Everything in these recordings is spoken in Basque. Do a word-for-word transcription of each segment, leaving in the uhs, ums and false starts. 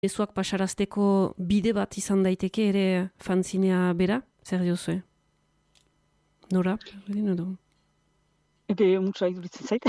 mezuak pasarazteko bide bat izan daiteke ere fanzinea bera, zer diozue? Nora? Ebe, muntza iduritzen zait.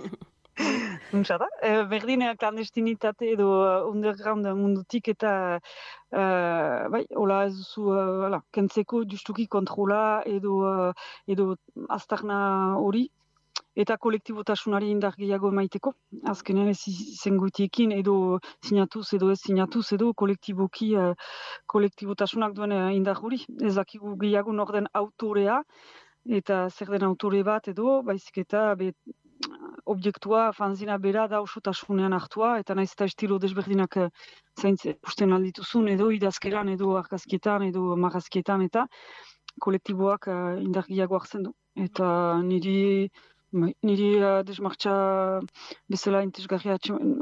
Muntza da. E, berdin klandestinitate edo underground mundutik eta uh, bai, hola ez duzu, uh, kentzeko justuki kontrola edo, uh, edo aztarna hori eta kolektibotasunari indar gehiago emaiteko. Azkenean ez izengutiekin edo sinatuz edo ez sinatuz edo kolektiboki uh, kolektibotasunak duen indar hori. Ez dakigu gehiago nor den autorea eta zer den autore bat edo, baizik eta be, objektua, fanzina bera da osotasunean hartua, eta naiz eta estilo desberdinak zaintze usten aldituzun, edo idazkeran, edo argazkietan, edo marrazkietan, eta kolektiboak uh, indargiago hartzen du. Eta niri, niri uh, desmartxa bezala intezgarria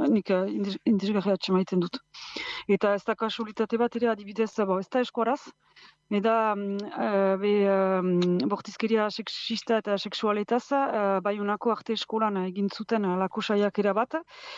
atxemaiten dut. Eta ez da kasualitate bat ere adibidez, bo, ez da eskuaraz, Eda, uh, be, um, bortizkeria seksista eta seksualetaz, uh, Baionako arte eskolan egin zuten uh, lako saiakera bat,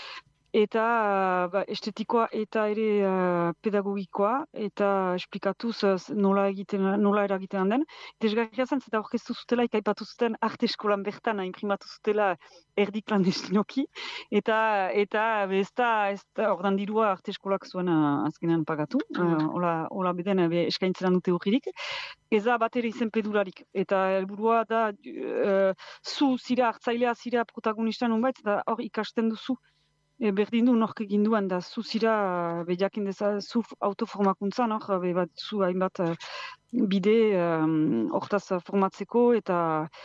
eta uh, ba, estetikoa eta ere uh, pedagogikoa, eta esplikatuz uh, nola, egiten, nola eragiten den. Desgarria zen, eta orkestu zutela, ikaipatu zuten arte eskolan bertan, imprimatu zutela erdi klandestinoki, eta eta be, ez da, ez da, ordan dirua arte eskolak zuen uh, azkenean pagatu, uh, hola, hola beden be, eskaintzen dute horirik. Ez da bat ere izen pedularik, eta helburua da uh, zu zira, hartzailea zira protagonista nonbait, eta hor ikasten duzu, E, berdin du nork egin duen, da zu zira, be jakin deza, zu autoformakuntzan, hor, be bat zu hainbat uh, bide um, hortaz formatzeko, eta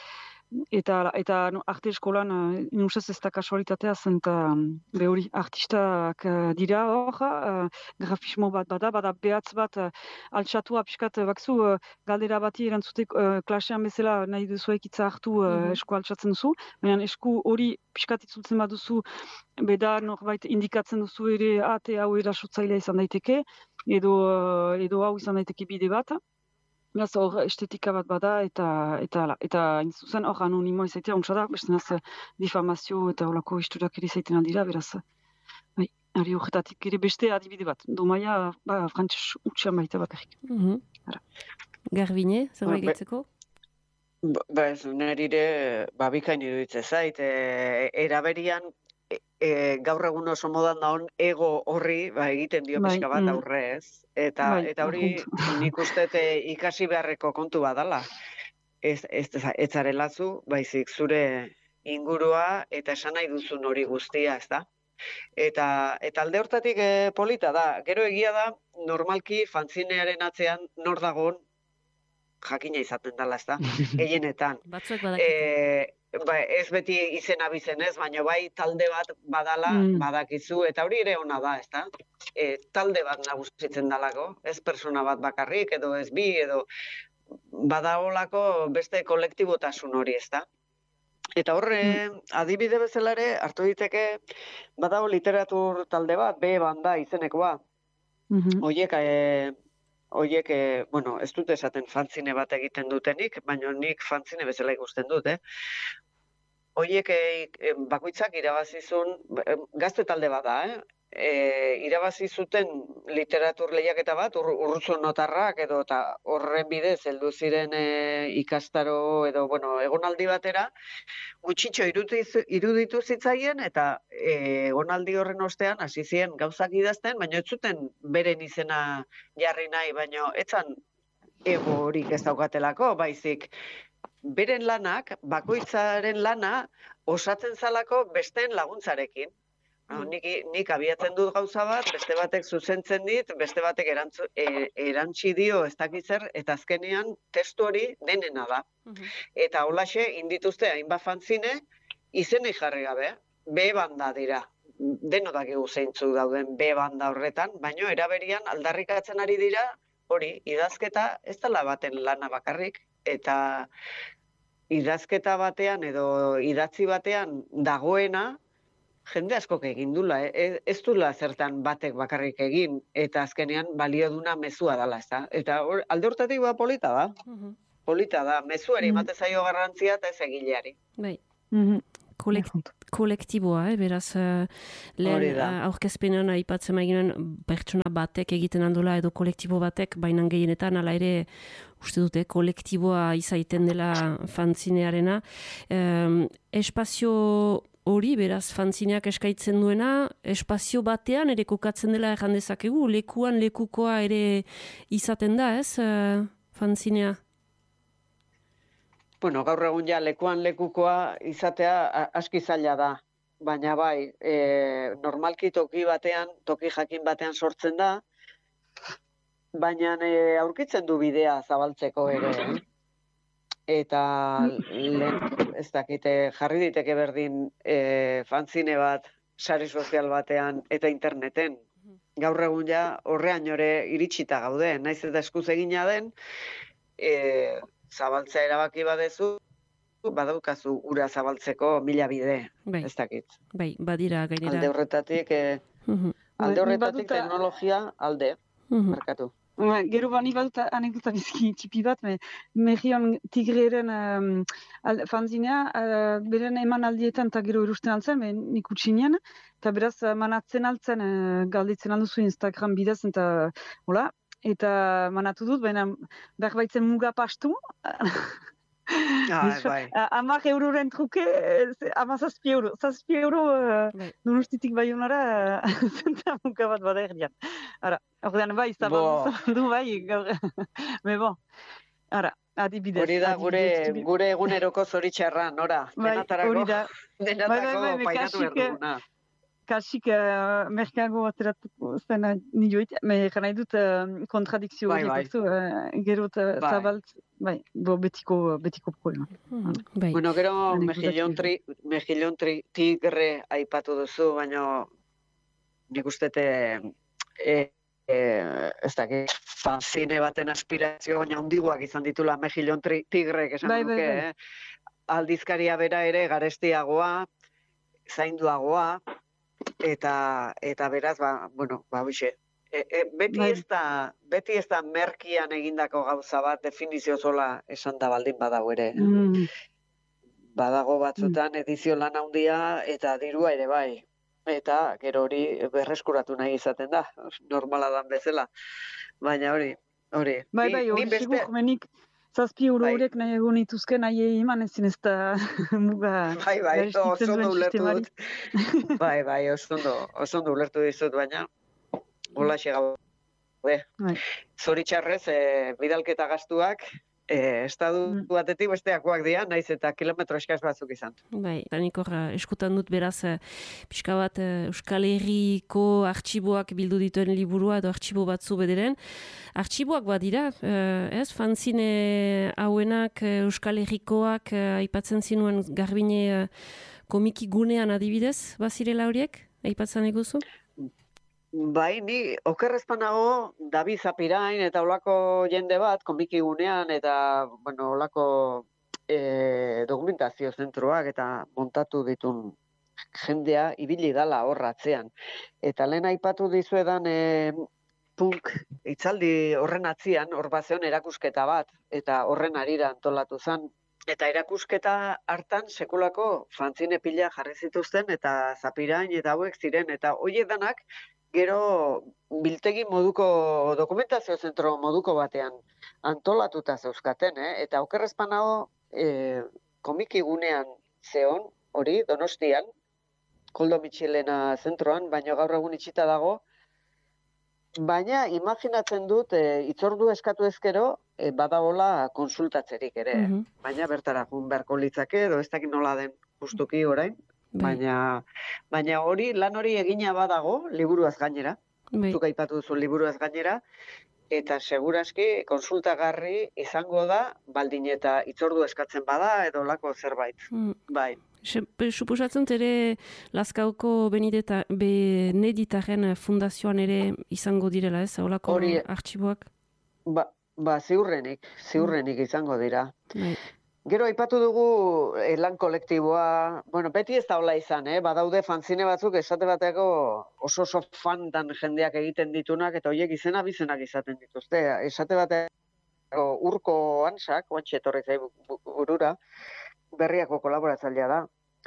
eta eta no, arte eskolan uh, inusez ez da kasualitatea zen, eta be hori artistak uh, dira hor, uh, grafismo bat bada, bada behatz bat uh, altxatua pixkat, uh, bakzu, uh, galdera bati erantzutek uh, klasean bezala nahi duzuek hitza hartu uh, mm-hmm. esku altxatzen duzu, baina esku hori pixkat itzultzen baduzu, beda norbait indikatzen duzu ere ate hau erasotzailea izan daiteke, edo, edo hau izan daiteke bide bat. Beraz, hor estetika bat bada, eta eta eta hain zuzen hor anonimoa izaitea, ontsa da, beste naz difamazio eta holako historiak ere izaiten aldira, beraz, bai, ari horretatik ere beste adibide bat. Domaia, ba, frantz utxean baita bakarrik. Mm-hmm. Garbine, zer bai getzeko? Ba ez, nerire, ba, bikain iruditzen zait, e, eraberian, e, e, gaur egun oso modan daun ego horri, ba, egiten dio pixka bat aurre ez, eta, bai, eta hori nik uste ikasi beharreko kontu badala. Ez, ez, ez zarelazu, baizik zure ingurua eta esan nahi duzun hori guztia, ez da? Eta, eta alde hortatik e, polita da, gero egia da, normalki fanzinearen atzean nor dagoen, jakina izaten dela, ez da, gehienetan. Batzuek badakite. E, ba, ez beti izena bizenez, baina bai talde bat badala, mm. badakizu, eta hori ere ona da, ez da? E, talde bat nagusitzen dalako, ez persona bat bakarrik, edo ez bi, edo badaolako beste kolektibotasun hori, ez da? Eta horre, mm. adibide bezala ere, hartu diteke, badago literatur talde bat, B banda izenekoa. Mm-hmm. Oiek, e, Oiek, e, bueno, ez dut esaten fanzine bat egiten dutenik, baina nik fanzine bezala ikusten dut, eh? Oiek e, bakoitzak irabazizun, gazte talde bat da, eh? E, irabazi zuten literatur lehiaketa bat, ur, urruzo notarrak edo eta horren bidez heldu ziren e, ikastaro edo bueno, egonaldi batera, gutxitxo iruditu, iruditu zitzaien eta e, egonaldi horren ostean hasi ziren gauzak idazten, baina ez zuten beren izena jarri nahi, baina etzan ego horik ez daukatelako, baizik beren lanak, bakoitzaren lana osatzen zalako besteen laguntzarekin. No, nik, nik abiatzen dut gauza bat, beste batek zuzentzen dit, beste batek erantzu, e, erantzi dio ez dakitzer, eta azkenean testu hori denena da. Uh-huh. Eta holaxe, indituzte hainbat fanzine, izenik jarri gabe, B banda dira. Deno dakigu zeintzu dauden B banda horretan, baino eraberian aldarrikatzen ari dira, hori, idazketa ez dela baten lana bakarrik, eta idazketa batean edo idatzi batean dagoena, jende askok egin dula, eh? Ez dula zertan batek bakarrik egin, eta azkenean balio duna mezua dela, ez da? Eta or, alde hortatik ba polita da, uh-huh. polita da, mezuari uh-huh. emate zaio garrantzia eta ez egileari. Bai. Uh-huh. Kolekt, kolektiboa, eh? Beraz, uh, lehen uh, aurkezpenean aipatzen maiginen pertsona batek egiten handola edo kolektibo batek, baina gehienetan ala ere uste dute kolektiboa izaiten dela fanzinearena. Um, espazio hori, beraz, fanzineak eskaitzen duena, espazio batean ere kokatzen dela erran dezakegu, lekuan lekukoa ere izaten da, ez, uh, fanzinea? Bueno, gaur egun ja lekuan lekukoa izatea aski zaila da, baina bai, e, normalki toki batean, toki jakin batean sortzen da, baina e, aurkitzen du bidea zabaltzeko ere. Eh? Eta lehen, ez dakite, jarri diteke berdin e, fanzine bat, sare sozial batean eta interneten. Gaur egun ja horrean ore iritsita gaude, naiz eta eskuz egina den, e, zabaltzea erabaki badezu, badaukazu ura zabaltzeko mila bide, bai. Ez dakit. Bai, badira gainera. Alde horretatik, eh, uh-huh. alde horretatik baduta... teknologia alde, uh-huh. markatu. Gero bani badut anekdota bizki txipi bat, me, Mejion Tigreren um, al, fanzinea, uh, beren eman aldietan eta gero erusten altzen, me, nik utxinean, eta beraz manatzen altzen, uh, galditzen alduzu Instagram bidez, eta hola, eta manatu dut, baina behar baitzen muga pastu. Ah, bai. Amak euroren truke, ama zazpi euro. Zazpi euro, bai. Donostitik bai honara, zenta muga bat bada erdian. Ara, ordean bai, zabaldu bai, gaur. Me bon, ara, adibidez. Hori da gure, gure eguneroko zoritxarra, nora. Bai, hori da. Denatako painatu berduguna. Kasik uh, merkago ateratuko zena nioit, me nahi dut uh, kontradikzio hori bai, bai. uh, gero uh, bai. Zabalt, bai, bo betiko, betiko problema. Hmm, bai. Bueno, gero mejillon, tri, mejillon tri, tigre aipatu duzu, baina nik ustete e, e, ez dakit, fanzine baten aspirazio, baina ondiguak izan ditula mejillon tri, tigre, esan bai, duke, bai, bai. Eh? Aldizkaria bera ere garestiagoa, zainduagoa, Eta, eta beraz, ba, bueno, ba, bixe, e, e, beti, ez da, beti ez da merkian egindako gauza bat, definizio zola esan da baldin badago ere. Mm. Badago batzutan edizio lan handia eta dirua ere bai. Eta gero hori berreskuratu nahi izaten da, normala dan bezala. Baina hori, hori. Bai, bai, hori sigur menik. Zazpi euro horiek bai. Nahi egon ituzken nahi eman ezin ez da muga. Bai, bai, oso ondo ulertu dut. Bai, bai, oso ondo ulertu dizut, baina hola xegau. Bai. Zoritxarrez, e, bidalketa gastuak, e, estadu batetik besteakoak dira, naiz eta kilometro eskaz batzuk izan. Bai, eta nik hor eskutan dut beraz, pixka bat Euskal Herriko artxiboak bildu dituen liburua edo artxibo batzu bederen. Artxiboak badira, ez, fanzine hauenak Euskal Herrikoak aipatzen zinuen Garbine komiki gunean adibidez, bazirela horiek, aipatzen eguzu? Bai, ni okerrezpanago David Zapirain eta olako jende bat komiki gunean eta bueno, olako e, dokumentazio zentroak eta montatu ditun jendea ibili dala horratzean. Eta lehen aipatu dizuedan e, punk itzaldi horren atzian, hor bazeon erakusketa bat, eta horren arira antolatu zen. Eta erakusketa hartan sekulako fanzine pila jarri zituzten eta Zapirain eta hauek ziren. Eta horiek danak, gero biltegi moduko dokumentazio zentro moduko batean antolatuta zeuzkaten, eh? Eta okerrezpanago e, komiki gunean zeon, hori, Donostian, Koldo Mitxelena zentroan, baina gaur egun itxita dago. Baina imaginatzen dut, e, itzordu eskatu ezkero, e, badagola konsultatzerik ere. Mm-hmm. Baina bertara jun beharko litzake, edo ez dakit nola den justuki orain. Baina, baina hori, lan hori egina badago, liburuaz gainera. Bai. Zuk aipatu duzu liburuaz gainera. Eta seguraski konsultagarri izango da, baldin eta itzordu eskatzen bada, edo lako zerbait. Mm. Bai. Suposatzen ere Lazkauko Beneditaren fundazioan ere izango direla, ez? Olako artxiboak? Ba, ba ziurrenik, ziurrenik mm. izango dira. Bai. Gero aipatu dugu eh, lan kolektiboa, bueno, beti ez da hola izan, eh? Badaude fanzine batzuk esate bateko oso oso fandan jendeak egiten ditunak, eta horiek izena bizenak izaten dituzte. Esate bateko Urko Ansak, oantxe etorri zai burura, berriako kolaboratzailea da.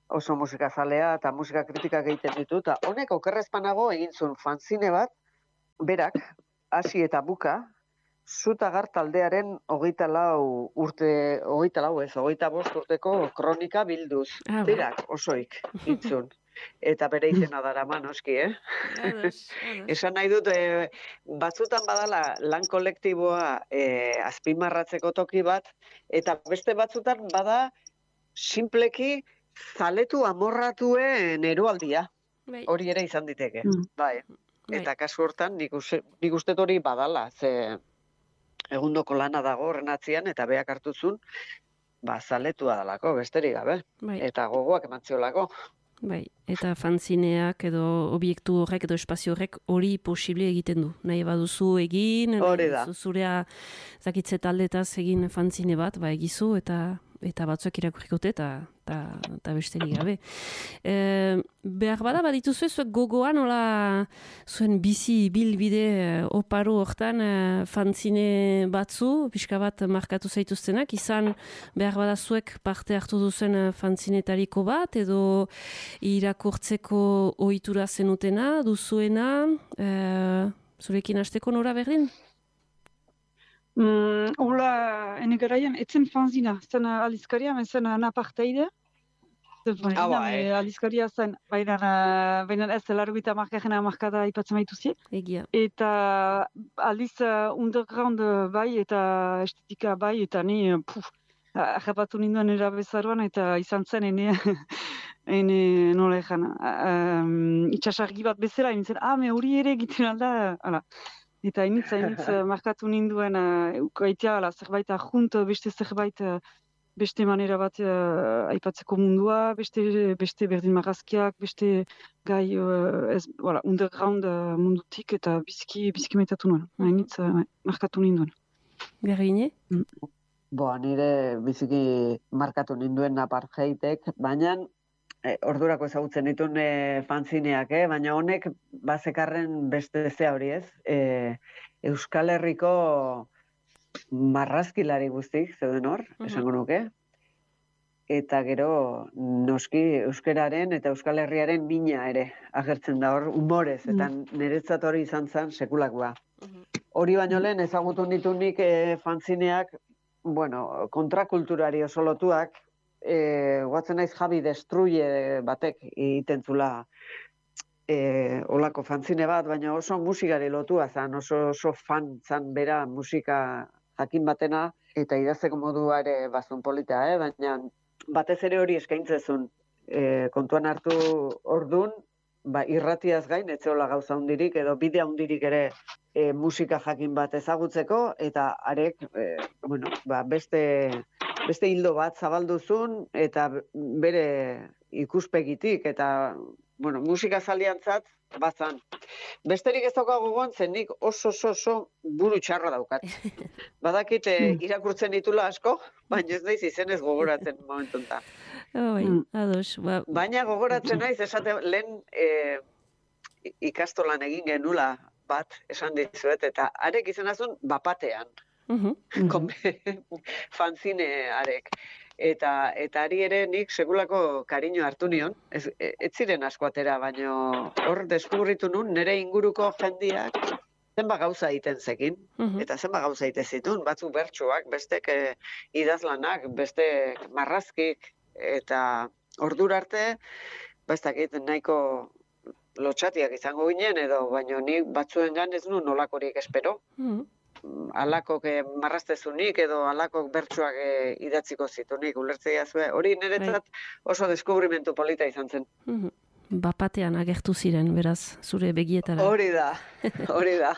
oso musikazalea eta musika kritikak egiten ditu, eta honek okerrezpanago egin zuen fanzine bat, berak, hasi eta buka, Zutagar taldearen hogeita lau urte, hogeita lau ez, hogeita bost urteko kronika bilduz. Ah, berak, osoik, intzun. Eta bere izena darama, noski, eh? Ados, ados. Esan nahi dut, e, batzutan badala lan kolektiboa e, azpimarratzeko toki bat, eta beste batzutan bada simpleki zaletu amorratuen eroaldia. Bai. Hori ere izan diteke, Mm. bai. Eta kasu hortan, nik uste, nik uste hori badala, ze egundoko lana dago horren atzian, eta beak hartuzun, ba, zaletua dalako, besterik gabe. Bai. Eta gogoak emantziolako. Bai, eta fanzineak edo obiektu horrek edo espazio horrek hori posible egiten du. Nahi baduzu egin, Hori nahi da. baduzu zurea zakitze taldetaz egin fanzine bat, ba egizu eta eta batzuek irakurrikote eta eta eta besterik gabe. E, behar bada badituzue zuek gogoan nola zuen bizi bilbide oparo hortan e, fanzine batzu, pixka bat markatu zaituztenak, izan behar bada zuek parte hartu duzen fanzinetariko bat edo irakurtzeko ohitura zenutena, duzuena, e, zurekin hasteko nora berdin? Mm, Ola, ene garaian, etzen fanzina, zen aldizkaria, men zen anaparteide. Zen fanzina, Ah, bai. me aldizkaria zen, baina, baina ez largoita markajena markada ipatzen baituzie. Egia. Eta aldiz uh, underground uh, bai, eta estetika bai, eta ni, uh, puf, ahapatu ninduen erabezaruan, eta izan zen, ene, ene nola egan, um, itxasargi bat bezala, nintzen, ah, me hori ere egiten alda, ala. Eta hainitz, hainitz, uh, markatu ninduen, uh, ukaitea, ala, zerbait ajunt, beste zerbait, uh, beste manera bat uh, aipatzeko mundua, beste, beste berdin marrazkiak, beste gai, uh, ez, voilà, underground uh, mundutik, eta biziki, biziki metatu nuen. Hainitz, uh, markatu ninduen. Garine? Boa, nire biziki markatu ninduen apartheitek, baina e, ordurako ezagutzen ditun e, fanzineak, eh? Baina honek bazekarren beste zea hori ez. E, Euskal Herriko marrazkilari guztik, zeuden hor, esango nuke. Eta gero, noski, euskararen eta Euskal Herriaren mina ere agertzen da hor, humorez, eta niretzat hori izan zen sekulakoa. Hori baino lehen ezagutu nitunik e, fanzineak, bueno, kontrakulturari oso lotuak, e, guatzen naiz Javi Destruye batek egiten zula e, olako fanzine bat, baina oso musikari lotua zan, oso, oso fan zan bera musika jakin batena, eta idazteko modua ere bazun polita, eh? Baina batez ere hori eskaintzezun e, kontuan hartu ordun, ba, irratiaz gain, etzeola gauza hundirik, edo bidea hundirik ere e, musika jakin bat ezagutzeko, eta arek, e, bueno, ba, beste, beste hildo bat zabalduzun, eta bere ikuspegitik, eta, bueno, musika zaliantzat, bazan. Besterik ez daukago gogoan, zen nik oso oso oso buru txarra daukat. Badakit e, irakurtzen ditula asko, baina ez naiz izenez gogoratzen momentuntan. Oi, ados. Ba... Baina gogoratzen naiz, esate, lehen e, ikastolan egin genula bat, esan dizuet, eta arek izanazun bapatean. Uh-huh. Fanzine arek. Eta, eta ari ere nik segulako kariño hartu nion, ez, ez ziren asko atera, baina hor deskubritu nun, nire inguruko jendiak zenba gauza egiten zekin, uh-huh. eta zenba gauza egiten zitun, batzuk bertsuak, bestek e, idazlanak, beste marrazkik, eta ordura arte, bestakit nahiko lotxatiak izango ginen, edo baina nik batzuengan ez nuen nolakorik espero. Uh-huh. Alakok eh, marraztezunik edo alakok bertsuak eh, idatziko zitunik, ulertzea zuen. Hori niretzat oso deskubrimentu polita izan zen. Uh-huh. Bapatean agertu ziren, beraz, zure begietara. Hori da, hori da.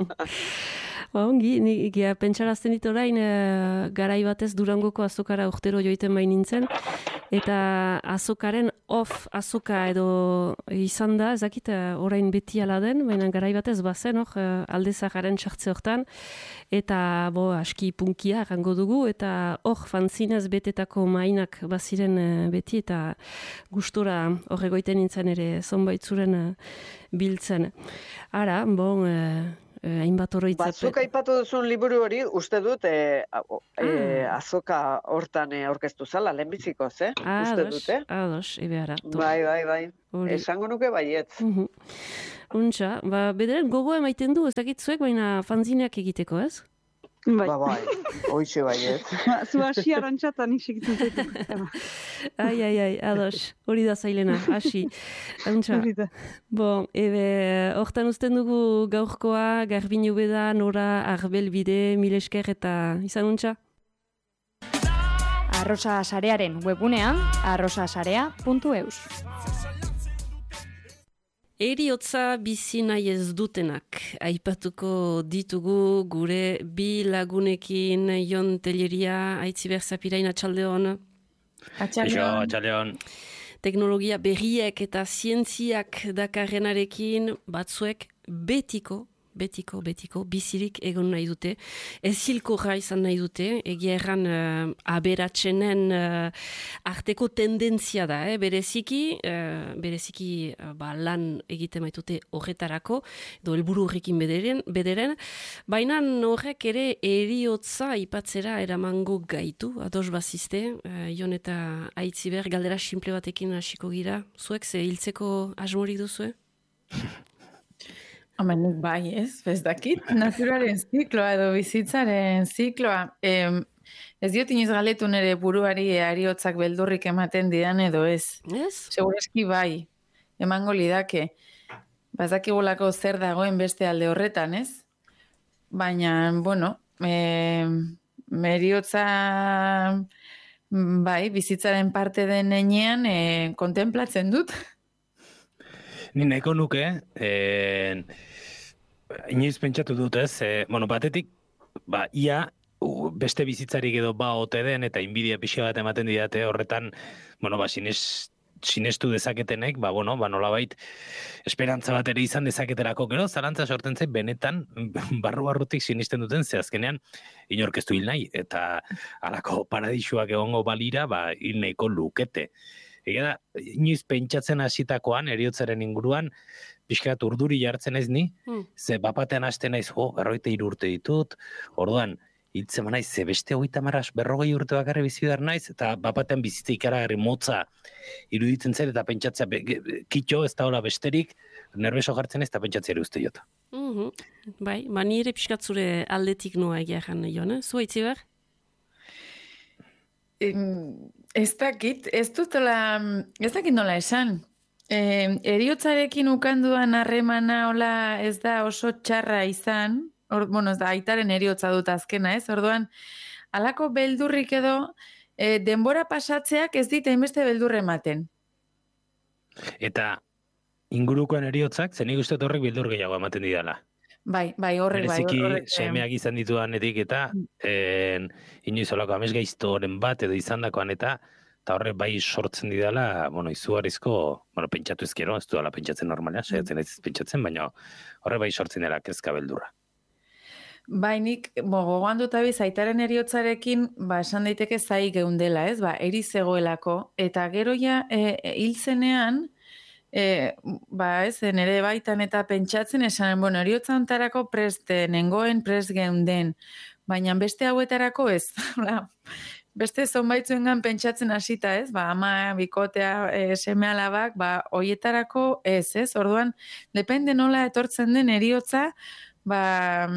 Ba, ongi, nik pentsarazten dit orain e, garai batez Durangoko azokara urtero joiten bain nintzen, eta azokaren off azoka edo izan da, ezakit orain beti ala den, baina garai batez bazen hor alde zaharen txartze hortan, eta bo, aski punkia errango dugu, eta hor fanzinez betetako mainak baziren beti, eta gustora horregoiten nintzen ere zonbait zuren biltzen. Ara, bon... E, hainbat oroitzapen. Batzuk aipatu duzun liburu hori, uste dut, e, e, azoka hortan aurkeztu zala, lehenbizikoz, eh? Ah, uste ados, dut, eh? ados, ebeara. Bai, bai, bai. Ori. Esango nuke baietz. Uh-huh. Untxa, ba, bederen gogoa emaiten du, ez dakit zuek, baina fanzineak egiteko, ez? Bai. Ba, bai, hoitxe baietz. Zu hasi arantxatan isegitzen zaitu. Ai, ai, ai, ados, hori da zailena, hasi. Untxa, bon, ebe, hortan uzten dugu gaurkoa, Garbin Ubeda, Nora, Arbel Bide, Milesker eta izan untxa? Arrosa Sarearen webunean, arrosasarea puntu eus. Eriotza bizi nahi ez dutenak, aipatuko ditugu gure bi lagunekin, Jon Telleria, Aitziber Zapirain, atxaldeon. Atxaldeon. Atxaldeon. Teknologia berriek eta zientziak dakarrenarekin batzuek betiko, betiko, betiko, bizirik egon nahi dute, ezilkorra izan nahi dute, egia erran uh, aberatsenen uh, arteko tendentzia da, eh? bereziki, uh, bereziki uh, ba, lan egite maitute horretarako, edo helburu horrekin bederen, bederen, baina horrek ere eriotza ipatzera eramango gaitu, ados bazizte, uh, Jon eta Aitziber, galdera simple batekin hasiko gira, zuek ze hiltzeko asmorik duzue? Hemen bai, ez, ez dakit, naturaren zikloa edo bizitzaren zikloa. Eh, ez diot inoiz galetu nire buruari ariotzak beldurrik ematen didan edo ez. Ez? Segurazki bai, emango lidake. Bazakigulako zer dagoen beste alde horretan, ez? Baina, bueno, eh, meriotza bai, bizitzaren parte den enean eh, kontemplatzen dut. Ni nahiko nuke, eh, inoiz pentsatu dut ez, eh, bueno, batetik, ba, ia, uh, beste bizitzarik edo ba ote den, eta inbidia pixia bat ematen didate horretan, bueno, ba, sinez, sinestu dezaketenek, ba, bueno, ba, nolabait, esperantza bat ere izan dezaketerako, gero, zarantza sorten zait, benetan, barru-barrutik sinisten duten, ze azkenean, inorkeztu hil nahi, eta alako paradisuak egongo balira, ba, hil nahiko lukete. Ega da, inoiz pentsatzen hasitakoan eriotzaren inguruan, pixkat urduri jartzen ez ni, hmm. ze bapatean haste naiz, jo, berrogeita hiru urte ditut, orduan, hiltzen naiz, ze beste hogeita marras berrogei urte bakarri bizi behar naiz, eta bapatean bizitza ikaragarri motza iruditzen zer, eta pentsatzea, be, kitxo ez da hola besterik, nerbeso jartzen ez, eta pentsatzea ere uste jota. Mm-hmm. Bai, ba nire pixkat zure aldetik noa egia jan, Jon, eh? Zu Aitziber? Ez dakit, ez dutela, ez dakit nola esan. E, eriotzarekin ukanduan harremana hola ez da oso txarra izan, or, bueno, ez da, aitaren eriotza dut azkena, ez? Orduan, halako beldurrik edo, e, denbora pasatzeak ez dit hainbeste beldurre ematen. Eta ingurukoan eriotzak, zenik uste horrek beldur gehiago ematen didala. Bai, bai, horrek, bai, horrek. Bereziki, semeak izan ditudanetik eta en, inoiz olako amesgaiztoren bat edo izandakoan eta eta horrek bai sortzen didala, bueno, izugarrizko, bueno, pentsatu ezkero, ez duela pentsatzen normalia, saiatzen ez pentsatzen, baina horrek bai sortzen dela kezka beldurra. Bai, nik, gogoan dut abiz, aitaren eriotzarekin, ba, esan daiteke zai geundela, ez, ba, eri zegoelako, eta gero ja, e, e, hiltzenean, E, ba ez, nire baitan eta pentsatzen esan, bueno, eriotza ontarako prest nengoen, prest geunden, baina beste hauetarako ez, beste zonbaitzuengan pentsatzen hasita ez, ba ama, bikotea, e, seme alabak, ba hoietarako ez, ez, orduan, depende nola etortzen den eriotza, ba,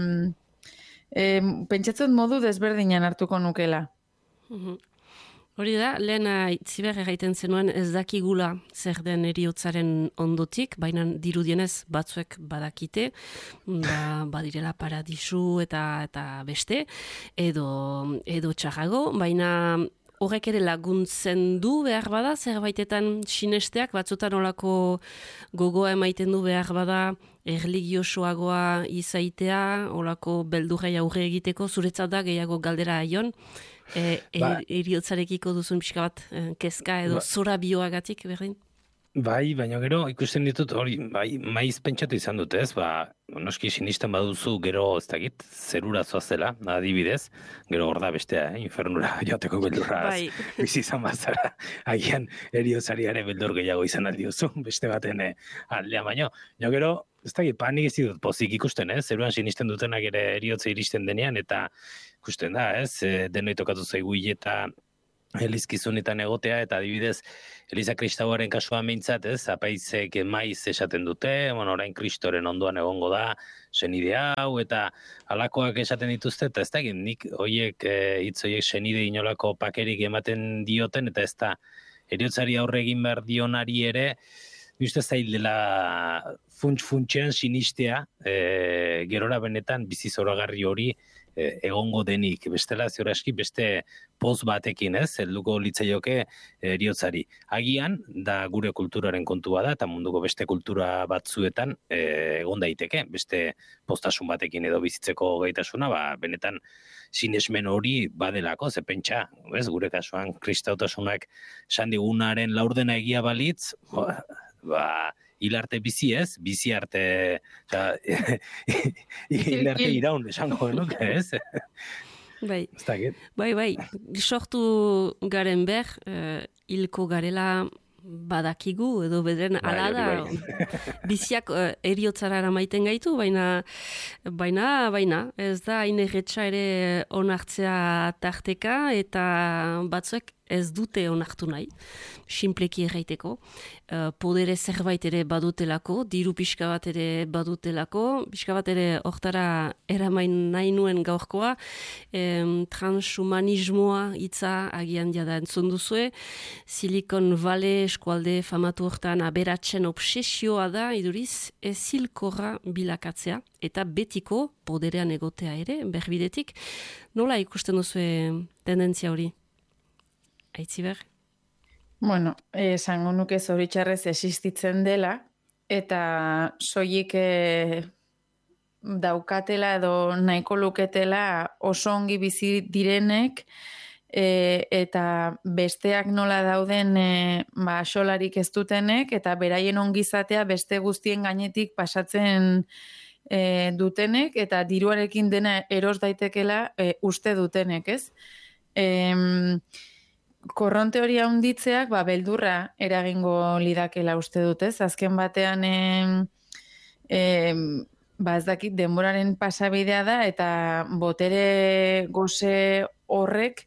e, pentsatzen modu desberdinan hartuko nukela. Mhm. Hori da, lehen Aitziber erraiten zenuen ez dakigula zer den eriotzaren ondotik, baina dirudienez batzuek badakite, ba, badirela paradisu eta eta beste, edo, edo txarrago, baina horrek ere laguntzen du behar bada, zerbaitetan sinesteak, batzutan olako gogoa emaiten du behar bada, erligiosoagoa izaitea, olako beldurrei aurre egiteko, zuretzat da gehiago galdera Jon, E, ba, eriotzarekiko duzun pixka bat kezka edo ba, zora bioagatik berdin? Bai, baina gero ikusten ditut hori, bai, maiz pentsatu izan dute ez, ba, noski sinisten baduzu gero ez dakit, zerura zoazela, adibidez, gero hor da bestea, eh, infernura joateko beldurra bai. Bizi izan bazara, agian eriotzariare beldur gehiago izan aldiozu, beste baten eh, aldea baino. Jo gero, ez da, panik ez dut pozik ikusten, ez? Zeruan sinisten dutenak ere eriotze iristen denean, eta ikusten da, ez? Denoi tokatu zaigu eta elizkizunetan egotea, eta adibidez, Eliza Kristauaren kasua meintzat, ez? Apaizek maiz esaten dute, bueno, orain Kristoren ondoan egongo da, senide hau, eta alakoak esaten dituzte, eta ez da, nik hoiek, hitz hoiek senide inolako pakerik ematen dioten, eta ez da, eriotzari aurre egin behar dionari ere, uste zail dela funts-funtsean sinistea, e, gerora benetan bizi zoragarri hori e, egongo denik. Bestela, ziuraski, beste poz batekin, ez, helduko litzaioke eriotzari. Agian, da gure kulturaren kontua da, eta munduko beste kultura batzuetan e, egon daiteke, beste postasun batekin edo bizitzeko gaitasuna, ba, benetan sinesmen hori badelako, ze pentsa, ez, gure kasuan, kristautasunak sandigunaren laurdena egia balitz, ba, ba, hilarte bizi ez, bizi arte, oza, hilarte iraun esango genuke, ez? Bai, bai, bai, sortu garen ber, uh, hilko garela badakigu, edo bedren ala da, biziak uh, eriotzara eramaiten gaitu, baina, baina, baina, ez da, hain erretxa ere onartzea tarteka, eta batzuek ez dute onartu nahi, sinpleki erraiteko. Uh, podere zerbait ere badutelako, diru pixka bat ere badutelako, pixka bat ere hortara eramain nahi nuen gaurkoa, em, transhumanismoa hitza agian jada entzun duzue, Silicon Valley eskualde famatu hortan aberatzen obsesioa da, iduriz, ezilkorra bilakatzea, eta betiko poderean egotea ere, berbidetik. Nola ikusten duzue tendentzia hori? Aitziber? Bueno, esango nuke zoritxarrez existitzen dela, eta soilik e, daukatela edo nahiko luketela oso ongi bizi direnek, e, eta besteak nola dauden e, ba, xolarik ez dutenek, eta beraien ongizatea beste guztien gainetik pasatzen e, dutenek, eta diruarekin dena eros daitekela e, uste dutenek, ez? Em... Korronte hori haunditzeak, ba, beldurra eragingo lidakela uste dutez. Azken batean, e, e, ba, ez dakit, denboraren pasabidea da, eta botere goze horrek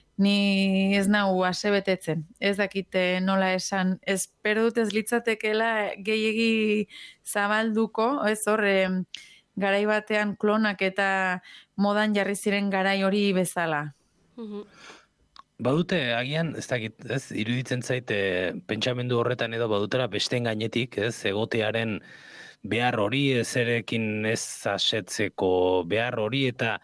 ni ez nahu asebetetzen. Ez dakit nola esan, espero dut ez litzatekela gehiegi zabalduko, ez horre, garai batean klonak eta modan jarri ziren garai hori bezala. Mhm. Badute, agian, ez dakit, ez, iruditzen zaite pentsamendu horretan edo badutera besteen gainetik, ez, egotearen behar hori, ezerekin ez asetzeko behar hori, eta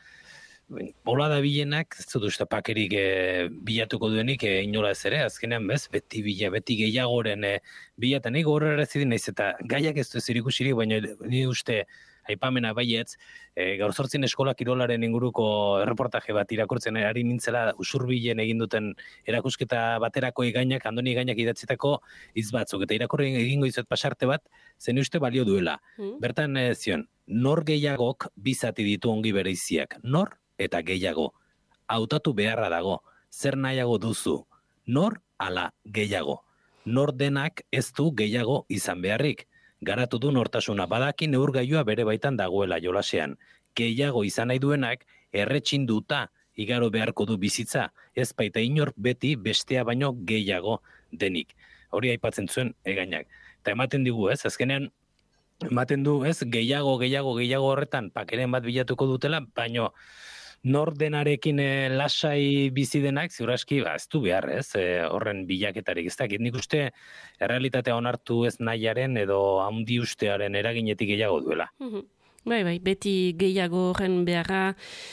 hola da bilenak, ez dut uste pakerik e, bilatuko duenik e, inola ez ere, azkenean bez, beti bila, beti gehiagoren e, bilatan, nik horre errezidin naiz, eta gaiak ez du zirikusirik, baina ni uste aipamena baietz, e, gaur zortzin eskola kirolaren inguruko erreportaje bat irakurtzen ari nintzela usurbilen egin duten erakusketa baterako igainak, andoni igainak idatzitako hitz batzuk, eta irakurri egingo izot pasarte bat, zen uste balio duela. Mm. Bertan e, zion, nor gehiagok bizati ditu ongi bereiziak, nor eta gehiago, hautatu beharra dago, zer nahiago duzu, nor ala gehiago, nor denak ez du gehiago izan beharrik, garatu du nortasuna badaki neurgailua bere baitan dagoela jolasean. Gehiago izan nahi duenak erretxinduta igaro beharko du bizitza, ez baita inor beti bestea baino gehiago denik. Hori aipatzen zuen egainak. Eta ematen digu, ez, azkenean ematen du, ez, gehiago, gehiago, gehiago horretan pakeren bat bilatuko dutela, baino nor denarekin e, lasai bizi denak, ziuraski, ba, ez du behar, ez, e, horren bilaketarik, ez dakit, nik uste errealitatea onartu ez nahiaren edo handi ustearen eraginetik gehiago duela. Mm-hmm. Bai, bai, beti gehiago horren beharra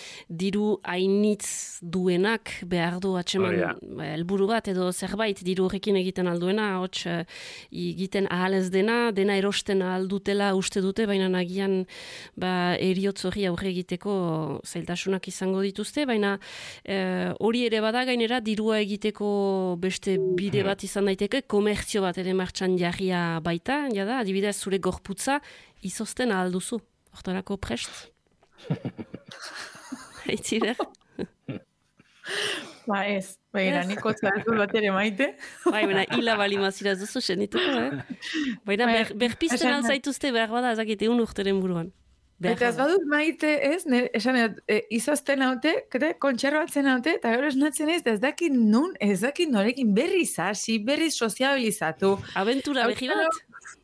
diru hainitz duenak behar du atxeman helburu bat edo zerbait diru horrekin egiten alduena, hots egiten ahal ez dena, dena erosten aldutela uste dute, baina nagian ba, eriotz hori aurre egiteko zailtasunak izango dituzte, baina hori ere bada gainera dirua egiteko beste bide bat izan daiteke, komertzio bat ere martxan jarria baita, jada, adibidez zure gorputza izozten ahal duzu. Hortarako prest? Aitziber? Ba ez, baina niko txartu bat ere maite. Bai, baina hila bali mazira ez duzu senituko, eh? Baina ber, berpizten alzaituzte behar bada, ezakit, egun urteren buruan. Eta ez badut maite, ez, esan edo, e, izozten haute, kontserbatzen haute, eta gero esnatzen ez, ez dakit nun, ez dakit norekin berriz hasi, berriz soziabilizatu. Aventura behi bat?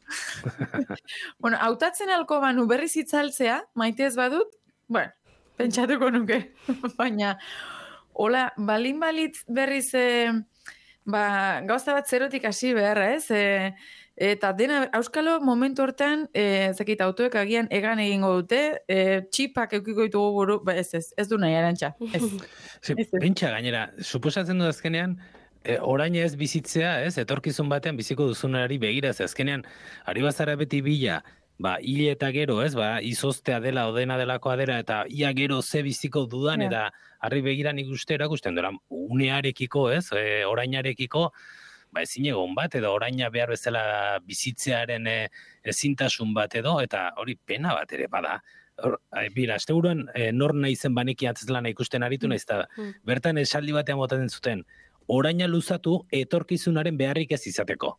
Bueno, hautatzen alko banu berriz itzaltzea, maite ez badut, bueno, pentsatuko nuke, baina, hola, balin balitz berriz, e, ba, gauza bat zerotik hasi beharra, ez, e, eta dena, auskalo momentu hortan, e, zakit, autoek agian egan egingo dute, e, txipak eukiko ditugu buru, ba, ez, ez, ez du nahi arantxa, ez. Sí, pentsa gainera, suposatzen du azkenean, E, orain ez bizitzea, ez, etorkizun batean biziko duzunari begira, ze azkenean, ari bazara beti bila, ba, hile eta gero, ez, ba, izoztea dela, odena delakoa dela, eta ia gero ze biziko dudan, yeah. Eta harri begira nik uste erakusten dira, unearekiko, ez, e, orainarekiko, ba, ezin egon bat, edo oraina behar bezala bizitzearen e, ezintasun bat edo, eta hori pena bat ere bada. Or, bira, azte buruan, e, nor nahi zen baniki antzeslan ikusten aritu nahiz, eta mm. bertan esaldi batean botatzen zuten, oraina luzatu etorkizunaren beharrik ez izateko.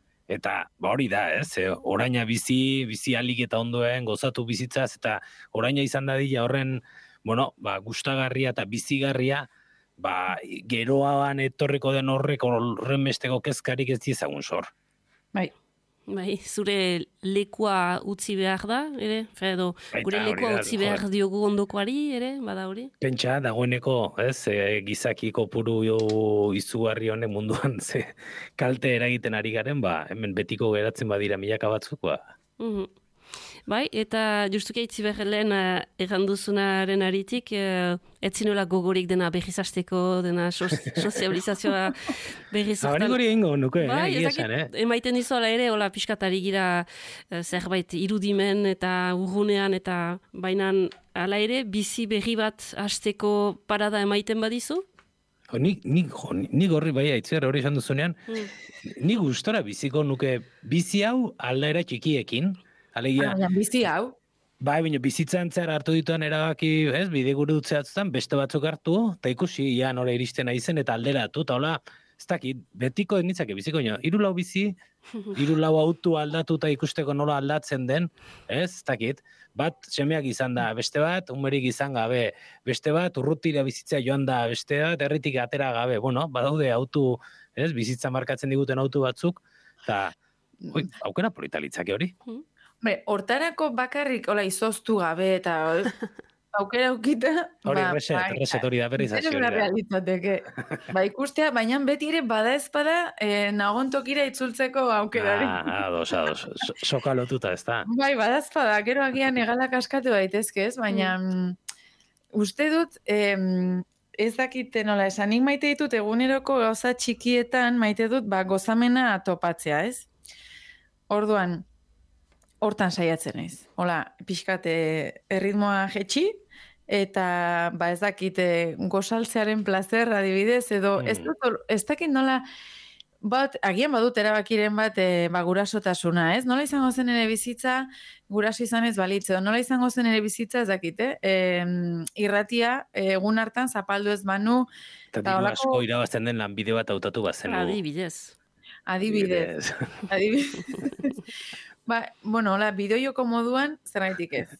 Eta ba hori da, ez? E, oraina bizi, bizi alik eta ondoen, gozatu bizitzaz, eta oraina izan dadila horren, bueno, ba, gustagarria eta bizigarria, ba, geroan etorriko den horrek horren besteko kezkarik ez diezagun zor. Bai. Bai, zure lekua utzi behar da, ere? Edo, gure lekua utzi behar diogu ondokoari, ere? Bada hori? Pentsa, dagoeneko, ez? E, gizakiko puru izugarri honek munduan ze kalte eragiten ari garen, ba, hemen betiko geratzen badira milaka batzuk, ba. Mm-hmm. Bai, eta justuki aitzi behar lehen uh, erranduzunaren aritik, uh, etzinola gogorik dena berrizasteko, dena sozializazioa berrizortan. Hori gori ingo, nuke, bai, eh, esan, eh? Emaiten izola ere, hola piskatari gira uh, zerbait irudimen eta urgunean, eta bainan ala ere, bizi berri bat hasteko parada emaiten badizu? Nik ni, ni gorri bai aitzer hori esan duzunean, mm. Ni gustora biziko nuke bizi hau aldaera txikiekin, alegia. Ah, bizi hau. Bai, baina bizitzan zer hartu dituen erabaki, ez, bide gure dutzeatzen, beste batzuk hartu, eta ikusi, ia nora iristen nahi zen, eta alderatu, eta hola, ez dakit, betiko nitzake biziko, nio, hiru lau bizi, hiru lau autu aldatu eta ikusteko nola aldatzen den, ez, ez dakit, bat semeak izan da, beste bat, umerik izan gabe, beste bat, urrutira bizitzea joan da, beste bat, herritik atera gabe, bueno, badaude autu, ez, bizitza markatzen diguten autu batzuk, eta, oi, aukera politalitzake hori. Be, hortarako bakarrik, hola, izoztu gabe, eta aukera aukita... Hori, ba, reset, ba, reset hori da, berriz hasi hori da. Realitateke. Ba, ikustea, baina beti ere bada ezpada, eh, nagon tokira itzultzeko aukerari. Ah, ados, ados, so, soka lotuta, ez da. Bai, bada ezpada, gero agian egalak askatu daitezke, ez? Baina, mm. uste dut, em, ez dakite nola, esanik maite ditut eguneroko gauza txikietan, maite dut, ba, gozamena topatzea, ez? Orduan, hortan saiatzen naiz. Hola, pixkate erritmoa jetxi, eta ba ez dakite gozaltzearen plazer adibidez, edo mm. ez, dut, ez dakit nola, bat, agian badut erabakiren bat e, ba, gurasotasuna, ez? Nola izango zen ere bizitza, guraso izan ez balitze, edo nola izango zen ere bizitza, ez dakite, e, irratia, egun hartan zapaldu ez banu. Eta diru olako... asko irabazten den lanbide bat hautatu bazen. Adibidez. Adibidez. Adibidez. Ba, bueno, hola, bideoioko moduan, zerraitik ez.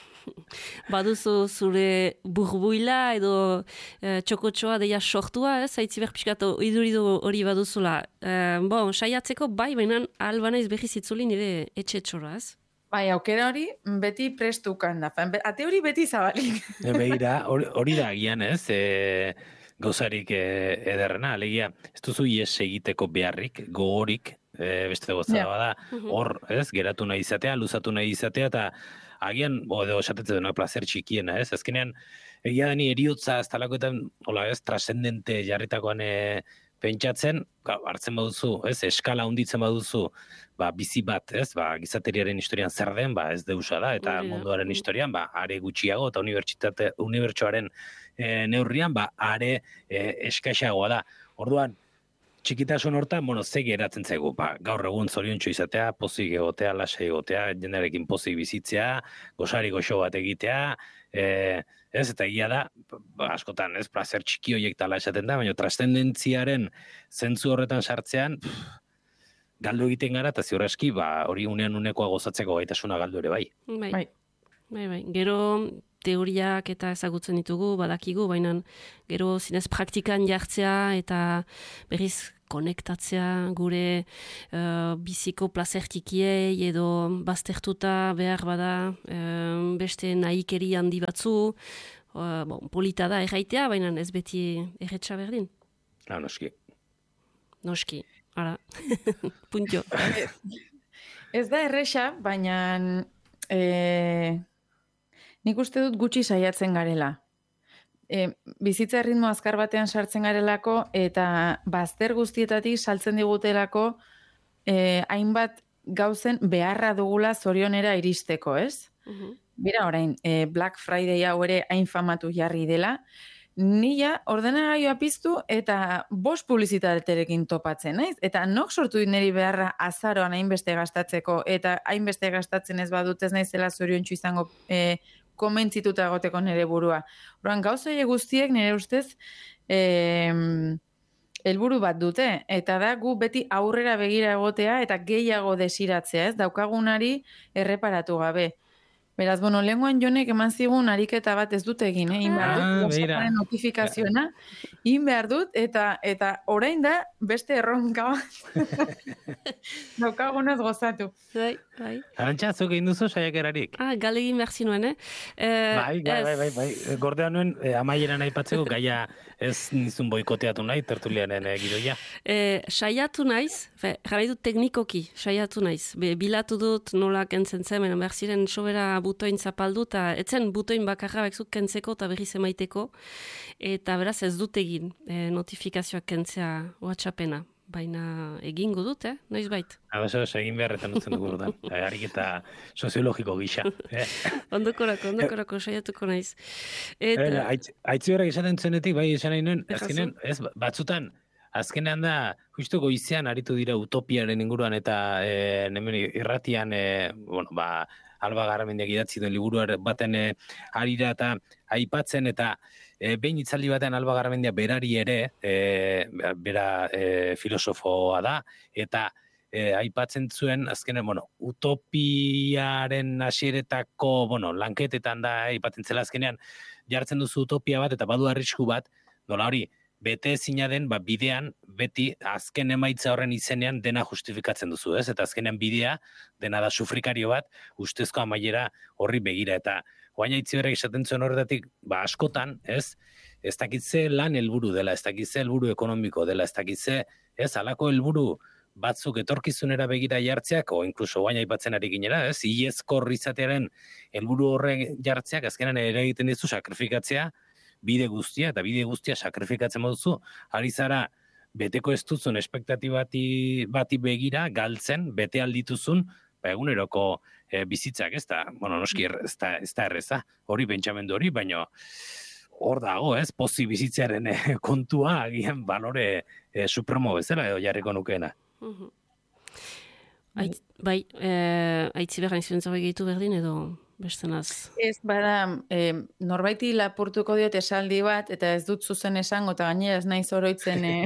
Baduzu zure burbuila edo e, txokotxoa deia sortua, ez? Haitzi behar pixkatu iduridu hori baduzula. E, bon, saiatzeko bai, baina albanaiz behiz itzuli nire etxe-txora, ez? Bai, aukera hori beti prestukan da. Ate hori beti zabalik. E, behira, hori da agian, ez? E, gauzarik e, ederrena, alegia, ez duzu ies egiteko beharrik, gogorik, E, beste gozada yeah. bada, hor, ez, geratu nahi izatea, luzatu nahi izatea, eta agian, bo, edo esatetzen dena placer txikiena, ez, azkenean, egia deni eriotza, ez talakoetan, hola, ez, trascendente jarritakoan e, pentsatzen, ga, hartzen baduzu, ez, eskala hunditzen baduzu, ba, bizi bat, ez, ba, gizateriaren historian zer den, ba, ez deusa da, eta yeah. munduaren historian, ba, are gutxiago, eta unibertsitate, unibertsoaren e, neurrian, ba, are e, eskaixagoa da. Orduan, txikitasun hortan, bueno, ze geratzen zaigu, ba, gaur egun zoriontsu izatea, pozik egotea, lasai egotea, jendearekin pozik bizitzea, gozari goxo bat egitea, e, ez, eta egia da, ba, askotan, ez, plazer txiki horiek tala esaten da, baina trascendentziaren zentzu horretan sartzean, pff, galdu egiten gara, eta ziur aski, ba, hori unean unekoa gozatzeko gaitasuna galdu ere bai. Bai, bai, bai, bai. Gero teoriak eta ezagutzen ditugu, badakigu, baina gero zinez praktikan jartzea eta berriz konektatzea gure uh, biziko plazertikiei edo baztertuta behar bada uh, beste nahikeri handi batzu, uh, bon, polita da erraitea, baina ez beti erretxa berdin. Ah, noski. Noski, ara, puntio. Ez da erresa, baina e, nik uste dut gutxi saiatzen garela. E, bizitza ritmo azkar batean sartzen garelako eta bazter guztietatik saltzen digutelako e, hainbat gauzen beharra dugula zorionera iristeko, ez? Uh-huh. Bira orain, e, Black Friday hau ere hain famatu jarri dela, nila ordenagailua piztu eta bost publizitaterekin topatzen, naiz? Eta nok sortu dit niri beharra azaroan hainbeste gastatzeko eta hainbeste gastatzen ez badut ez naizela zoriontsu izango e, komentzituta egoteko nire burua. Horan, gauzoie guztiek nire ustez eh, helburu bat dute, eta da gu beti aurrera begira egotea eta gehiago desiratzea, ez? Daukagunari erreparatu gabe. Beraz, bueno, lenguan jonek eman zigun ariketa bat ez dut egin, eh? Inbehar dut, WhatsApparen notifikazioena, inbehar dut, eta eta orain da beste erronka bat daukagunaz gozatu. Bai, bai. Arantxa, zuk egin duzu saiakerarik? Ah, galegin behar zinuen, eh? eh bai, bai, bai, bai, bai. Gordean nuen, eh, amaieran aipatzeko, gaia ez nizun boikoteatu nahi, tertulianen eh, gidoia. Eh, saiatu naiz, jarri dut teknikoki, saiatu naiz. Be, bilatu dut nola kentzen zen, behar ziren sobera butoin zapaldu, eta etzen butoin bakarra bekzuk kentzeko eta berriz emaiteko, eta beraz ez dut egin e, notifikazioak kentzea WhatsAppena, baina egingo dut, eh? Noiz bait. Abazo, egin beharretan utzen dugu urdan, harik eta soziologiko gisa. Eh? Ondokorako, ondokorako, saiatuko naiz. Eta... E, Aitzi horrek esaten zuenetik, bai esan nahi nuen, azkenen, ez, batzutan, azkenean da, justu goizean aritu dira utopiaren inguruan eta e, nemen irratian, e, bueno, ba, Alba Garamendiak idatzi duen liburu baten e, arira eta aipatzen eta e, behin itzaldi batean Alba Garamendia berari ere, e, bera e, filosofoa da, eta e, aipatzen zuen, azkenen, bueno, utopiaren hasieretako, bueno, lanketetan da, aipatzen zela azkenean, jartzen duzu utopia bat eta badu arrisku bat, nola hori, bete ezina den, ba, bidean, beti, azken emaitza horren izenean dena justifikatzen duzu, ez? Eta azkenean bidea, dena da sufrikario bat, ustezko amaiera horri begira. Eta oain aitzi horrek esaten zuen horretatik, ba, askotan, ez? Ez dakitze lan helburu dela, ez dakitze helburu ekonomiko dela, ez dakitze, ez? Halako helburu batzuk etorkizunera begira jartzeak, o inkluso oain aipatzen ari ginera, ez? Iezkor izatearen helburu horren jartzeak, azkenean ere egiten dizu sakrifikatzea, bide guztia, eta bide guztia sakrifikatzen moduzu, ari zara beteko ez duzun espektatibati bati begira, galtzen, bete aldituzun, ba, eguneroko e, bizitzak, ez da, bueno, noski, ez da, ez da erreza, hori pentsamendu hori, baina hor dago, ez, pozi bizitzearen e, kontua, agian balore e, supremo bezala, edo jarriko nukeena. Uh-huh. Ait, bai, e, aitzi behar izuen zago egitu berdin, edo... Bestenaz. Ez, bada, e, norbaiti lapurtuko diot esaldi bat, eta ez dut zuzen esango, eta gainera ez naiz oroitzen e,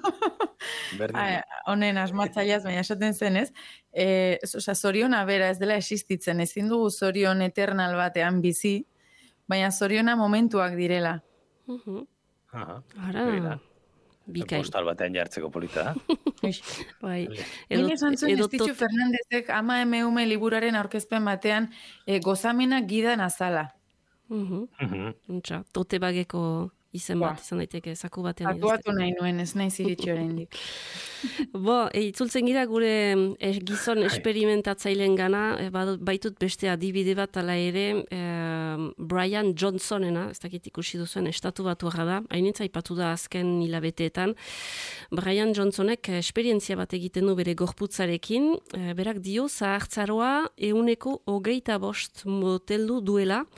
honen asmatzaiaz, baina esaten zen, ez? E, oza, zoriona bera ez dela existitzen, ezin dugu zorion eternal batean bizi, baina zoriona momentuak direla. Uh-huh. Aha, ara, bikain. Postal batean jartzeko polita da. Bai. Nire esan zuen Estitxu Fernandezek ama emeume liburaren aurkezpen batean e, gozamena gidan azala. Uh-huh. Uh-huh. Tote bageko izen bat, izan daiteke, zaku batean. Atuatu nahi nuen, ez nahi ziritxo oraindik. Bo, e, itzultzen gira gure e, gizon esperimentatzaileen gana, e, baitut beste adibide bat ala ere, e, Brian Johnsonena, ez dakit ikusi duzuen, estatu batu da, hainitza ipatu da azken hilabeteetan. Brian Johnsonek esperientzia bat egiten du bere gorputzarekin, e, berak dio zahartzaroa euneko hogeita bost moteldu duela,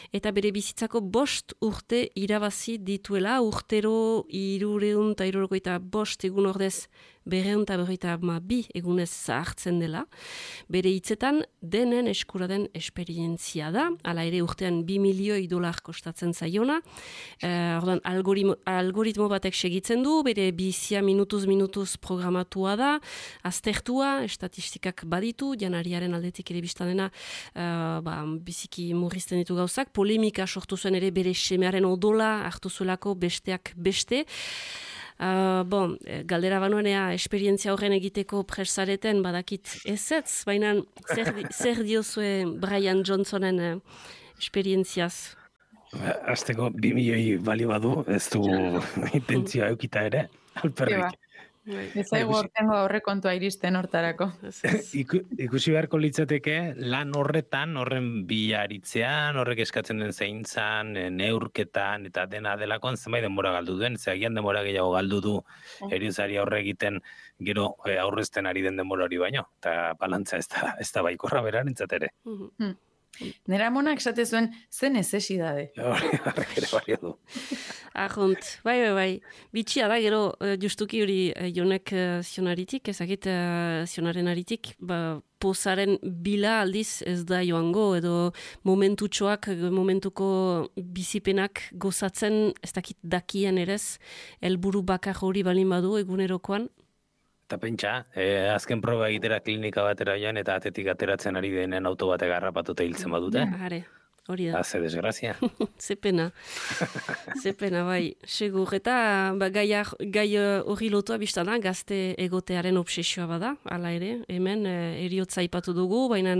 eta bere bizitzako bost urte irabazi dituela, urtero irureun eta irurokoita bost egun ordez berreun eta berreita bi egunez zahartzen dela. Bere hitzetan denen eskura den esperientzia da, hala ere urtean bi milioi dolar kostatzen zaiona. Eh, ordan, algoritmo, algoritmo batek segitzen du, bere bizia minutuz minutuz programatua da, aztertua, estatistikak baditu, janariaren aldetik ere biztanena uh, ba, biziki murrizten ditu gauzak, polemika sortu zuen ere bere semearen odola hartu zuelako besteak beste. Uh, bon, galdera banuenea esperientzia horren egiteko presareten badakit ezetz, baina zer, zer diozue Brian Johnsonen uh, esperientziaz? Azteko bi milioi balio badu, ez du intentzioa eukita ere, alperrik. Ez aigu hortengo aurrekontua iristen hortarako. Iku, ikusi beharko litzateke lan horretan, horren bilaritzean, horrek eskatzen den zeintzan, neurketan eta dena delakoan zenbait denbora galdu duen, zeagian denbora gehiago galdu du eriozari aurre egiten gero aurrezten ari den denbora hori baino, eta balantza ez da, ez da baikorra berarentzat ere. Hmm. Nera monak esate zuen, zen ezesidade. Horrek ere bario du. Ahont, bai, bai, bai. Bitxia da, gero, justuki hori jonek zionaritik, ezakit zionaren aritik, ba, pozaren bila aldiz ez da joango, edo momentutxoak, momentuko bizipenak gozatzen, ez dakit dakien erez, helburu bakar hori balin badu egunerokoan. Eta pentsa, eh, azken proba egitera klinika batera joan eta atetik ateratzen ari denen auto batek harrapatuta hiltzen badute. Are, hori da. Haze desgrazia. Ze pena. Ze pena, bai. Segur, eta ba, gai hori lotua biztana, gazte egotearen obsesioa bada, hala ere, hemen eh, eriotza ipatu dugu, baina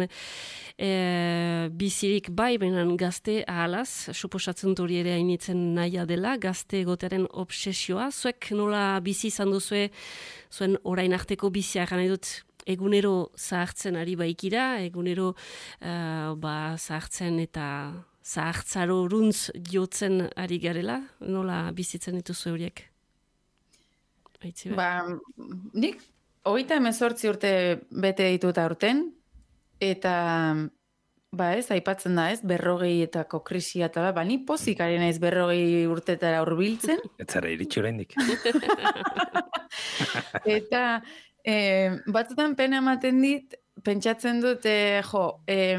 eh, bizirik bai, baina gazte ahalaz, suposatzen hori ere hainitzen nahia dela, gazte egotearen obsesioa. Zuek nola bizi izan duzue, zuen orain arteko bizia gana dut egunero zahartzen ari baikira, egunero uh, ba, zahartzen eta zahartzaro runtz jotzen ari garela, nola bizitzen dituzu horiek? Ba, nik hogeita hemezortzi urte bete ditut aurten, eta ba ez, aipatzen da ez, berrogeietako krisia eta ba, ni pozik ari naiz berrogei urtetara hurbiltzen. Ez zara iritsi oraindik. Eta e, batzutan pena ematen dit, pentsatzen dut, e, jo, e,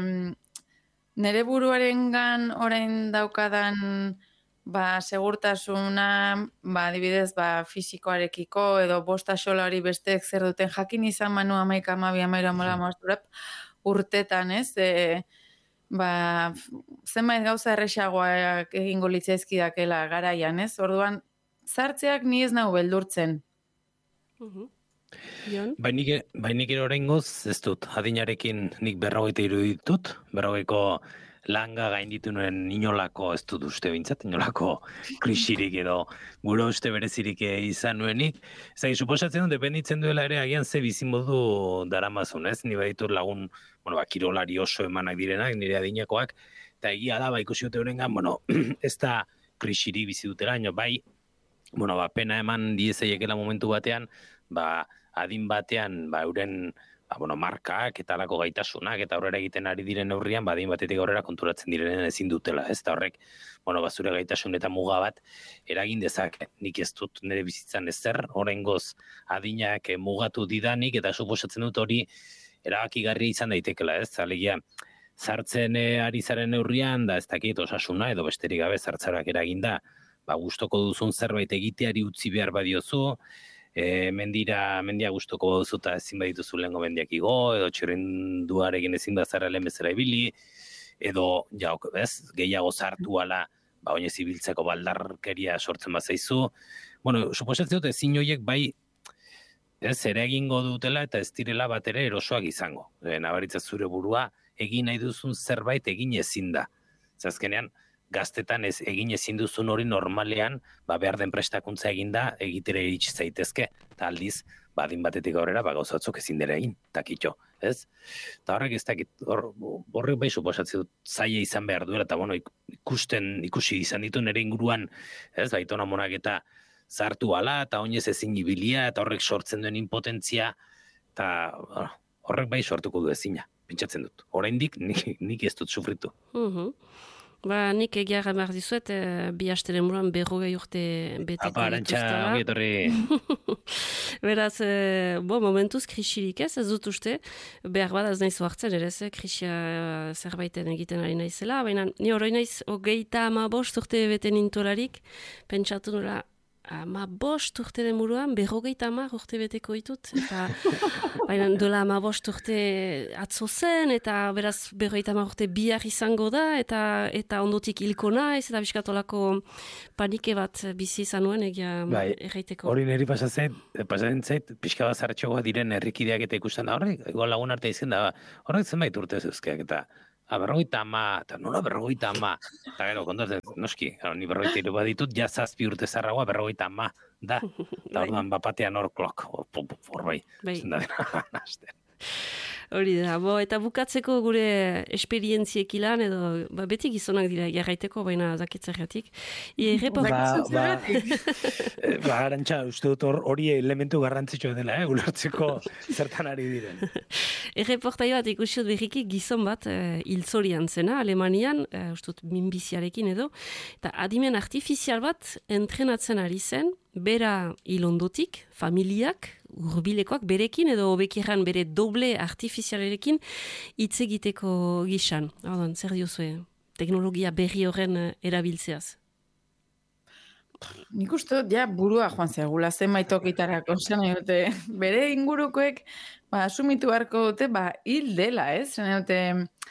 nere buruarengan orain daukadan ba, segurtasuna, ba, adibidez, ba, fisikoarekiko, edo bosta xola hori besteek zer duten jakin izan manu amaika amabi amaira mola mazturap, urtetan, ez? E, ba, zenbait gauza erresagoak egingo litzaizkidakela garaian, ez? Orduan, zartzeak ni ez nahu beldurtzen. Uh-huh. Bainik, bainik ere oraingoz ez dut, adinarekin nik berrogeita hiru ditut, berrogeiko langa gainditu nuen inolako, ez dut uste bintzat, inolako krisirik edo gure uste berezirik izan nuenik. Zai, suposatzen dut, dependitzen duela ere agian ze bizimodu daramazun, ez? Ni baditut lagun, bueno, ba, kirolari oso emanak direnak, nire adinakoak, eta egia da, ba, ikusi dute horrengan, bueno, ez da krisirik bizi dutela, ino, bai, bueno, ba, pena eman diezaiekela momentu batean, ba, adin batean, ba, euren, ba, bueno, markak eta alako gaitasunak eta aurrera egiten ari diren neurrian, ba, adin batetik aurrera konturatzen direnen ezin dutela, ez da horrek, bueno, ba, zure gaitasun eta muga bat eragin dezake. Nik ez dut nire bizitzan ezer, oraingoz adinak mugatu didanik, eta suposatzen dut hori erabakigarria izan daitekela, ez? Alegia, zartzen ari zaren neurrian, da ez dakit osasuna, edo besterik gabe zartzarak eraginda, ba, gustoko duzun zerbait egiteari utzi behar badiozu, e, mendira, mendia gustoko baduzu eta ezin badituzu lehengo mendiak igo, edo txirrinduarekin ezin bazara lehen bezala ibili, edo, ja, ez, gehiago zartu ala, ba, oinez ibiltzeko baldarkeria sortzen bazaizu. Bueno, suposatzen dut ezin horiek bai, ez, ere egingo dutela eta ez direla bat ere erosoak izango. E, nabaritza zure burua, egin nahi duzun zerbait egin ezin da. Zazkenean, gaztetan ez egin ezin duzun hori normalean, ba, behar den prestakuntza eginda egitere iritsi zaitezke, eta aldiz, badin batetik aurrera, ba, gauzatzuk ezin dira egin, takitxo, ez? Eta horrek ez dakit, hor, horrek bai suposatzen dut zaila izan behar duela, eta bueno, ikusten, ikusi izan ditu nire inguruan, ez, baitona monak eta zartu ala, eta oinez ezin ibilia, eta horrek sortzen duen impotentzia, eta horrek bai sortuko du ezina, pentsatzen dut. Oraindik nik, nik ez dut sufritu. Uh-huh. Ba, nik egia gamar dizuet, e, bi asteren buruan berrogei urte beteko Apa, Arantxa, ongi etorri. Beraz, e, bo, momentuz krisirik ez, ez dut uste, behar bada ez naiz oartzen, ere ez, krisia zerbaiten egiten ari naizela, baina ni hori naiz, hogeita ama bost urte bete nintolarik, pentsatu nola, ama bost urte demuruan, berrogeita amar urte beteko ditut, eta baina dola ama bost urte atzo zen, eta beraz berrogeita amar urte bihar izango da, eta eta ondotik hilko naiz, eta biskatolako panike bat bizi izan nuen, egia bai, erraiteko. Hori niri pasatzen, pasatzen zait, pixka bat zartxoa diren herrikideak eta ikusten da horrek, igual lagun arte izan da, horrek zenbait urte zeuzkeak, eta A, berrogeita ama, eta nola berrogeita ama. Eta gero, kontatzen, noski, ni berrogeita iru baditut, ja zazpi urte zarragoa berrogeita ama, da. Eta orduan, bapatean hor klok, hor bai. Hori da, bo, eta bukatzeko gure esperientziek ilan, edo, ba, beti gizonak dira jarraiteko, baina zaketzerratik. Ba, ba, ba, Arantxa, uste dut hori elementu garrantzitsua dela, eh, ulertzeko zertan ari diren. Erreportai bat ikusiot berriki gizon bat hiltzorian zena, Alemanian, e, uste dut minbiziarekin edo, eta adimen artifizial bat entrenatzen ari zen, bera hilondotik, familiak, urbilekoak berekin edo hobekirran bere doble artifizialerekin hitz egiteko gisan. Haudan, zer diozue, teknologia berri horren erabiltzeaz? Nik uste, ja, burua joan zegula zenbait okitarako, zen dute, bere ingurukoek, ba, asumitu beharko dute, ba, hil dela, ez? Zen dute,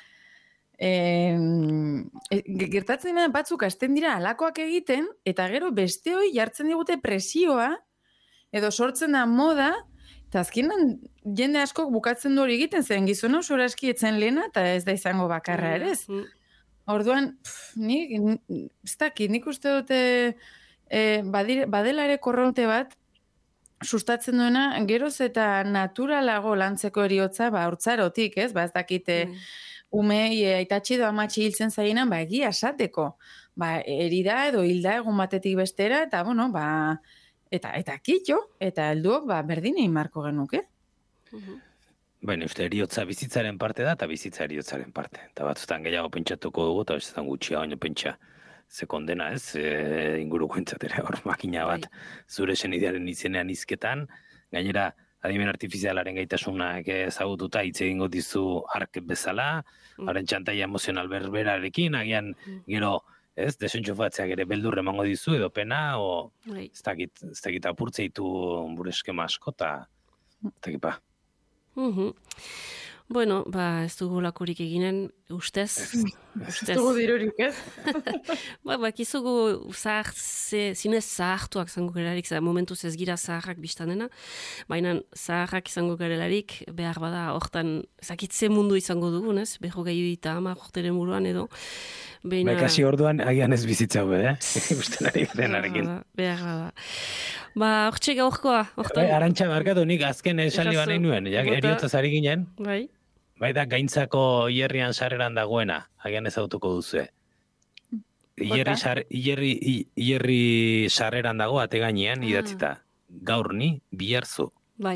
Eh, gertatzen dira batzuk hasten dira alakoak egiten, eta gero beste hoi jartzen digute presioa, edo sortzen da moda, eta azkenan jende askok bukatzen du hori egiten, zen gizona oso eski etzen lehena, eta ez da izango bakarra ere ez. Orduan, pff, nik, ez dakit, nik uste dute eh, badire, badela ere korronte bat, sustatzen duena, geroz eta naturalago lantzeko eriotza, ba, hortzarotik, ez, ba, ez dakite, mm. umei aitatxi edo amatxi hiltzen zainan, ba, egia esateko. Ba, erida edo hilda egun batetik bestera, eta, bueno, ba, eta, eta kitxo, eta helduok, ba, berdin egin marko genuke. Uh-huh. Baina, uste, eriotza bizitzaren parte da, eta bizitza eriotzaren parte. Eta batzutan gehiago pentsatuko dugu, eta bestetan gutxia baino pentsa ze kondena ez, e, inguruko entzatera hor makina bat, zure senidearen izenean izketan, gainera, adimen artifizialaren gaitasunak ezagututa hitz egingo dizu ark bezala, haren txantaia emozional berberarekin, agian gero, ez, desenchufatzeak ere beldur emango dizu, edo pena, o ez dakit, ez dakit apurtzeitu bure eskema asko, eta ez dakit pa. Uh-huh. Bueno, ba, ez dugu lakurik eginen, ustez. Ez dugu dirurik, ez? ba, ba, kizugu zahar, ze, zinez zahartuak zango gerelarik, momentuz ez gira zaharrak biztanena, baina zaharrak izango gerelarik, behar bada, hortan, zakitze mundu izango dugun, ez? Beho gehi eta ama, jorteren buruan edo. Beina... Ba, kasi orduan, agian ez bizitza hube, eh? Usten ari berenarekin. Behar bada. Ba, hortxe gaurkoa. Arantxa barkatu, nik azken esaldi baina nuen, eriotzaz ari ginen. Bai. Bai da, gaintzako hierrian sarreran dagoena, agian ez autuko duzu. Hierri, sar, hierri, hierri sarreran dago, ate gainean, idatzita. Gaur ni, biharzu. Bai.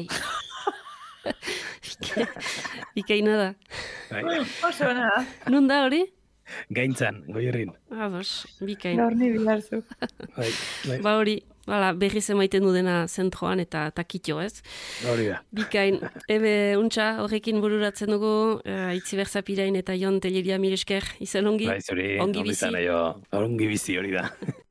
Ikaina da. Bai. Oso da. Nun da hori? Gaintzan, goierrin. Ados, bikain. Gaur ni biharzu. Bai, bai. Ba hori. Hala, berriz emaiten du dena zentroan eta takitio, ez? Hori da. Bikain, ebe, untxa, horrekin bururatzen dugu, uh, Itzi Berzapirain eta Jon Telleria Miresker, izen ongi? Bai, zuri, ongi bizi. Ongi bizi hori da.